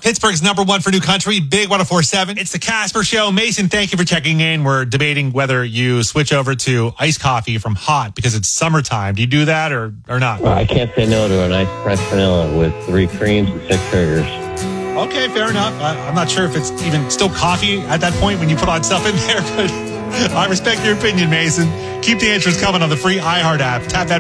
Pittsburgh's number one for new country, Big 104.7. It's the Casper Show. Mason, thank you for checking in. We're debating whether you switch over to iced coffee from hot because it's summertime. Do you do that or not? Well, I can't say no to a nice fresh vanilla with 3 creams and 6 sugars. Okay, fair enough. I'm not sure if it's even still coffee at that point when you put on stuff in there, but I respect your opinion, Mason. Keep the answers coming on the free iHeart app. Tap that